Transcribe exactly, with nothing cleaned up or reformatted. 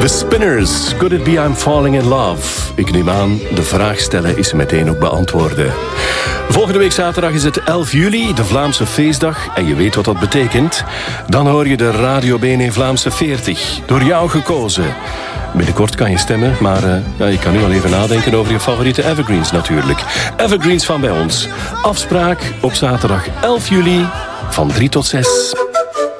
The Spinners, Could It Be I'm Falling in Love? Ik neem aan, de vraag stellen is meteen ook beantwoorden. Volgende week zaterdag is het elf juli, de Vlaamse feestdag. En je weet wat dat betekent. Dan hoor je de Radio B N N Vlaamse veertig. Door jou gekozen. Binnenkort kan je stemmen, maar uh, ja, je kan nu al even nadenken over je favoriete evergreens natuurlijk. Evergreens van bij ons. Afspraak op zaterdag elf juli van drie tot zes.